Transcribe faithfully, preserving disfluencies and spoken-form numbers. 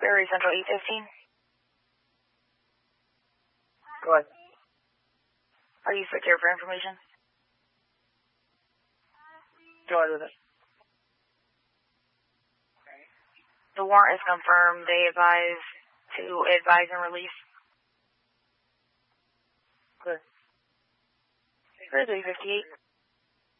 Missouri Central eight fifteen. Go ahead. Are you secure for information? Go ahead with it. The warrant is confirmed. They advise to advise and release. Clear. three fifty-eight.